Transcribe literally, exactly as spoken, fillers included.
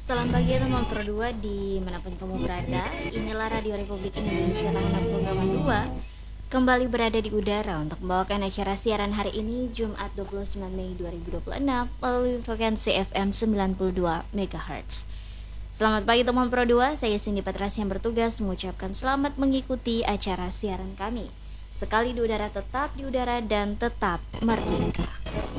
Selamat pagi teman Pro dua dimanapun kamu berada. Inilah Radio Republik Indonesia Layanan Program dua kembali berada di udara untuk membawakan acara siaran hari ini Jumat dua puluh sembilan Mei dua ribu dua puluh enam melalui frekuensi F M sembilan puluh dua megahertz. Selamat pagi teman Pro dua, saya Cindy Patras yang bertugas mengucapkan selamat mengikuti acara siaran kami. Sekali di udara tetap di udara dan tetap merdeka.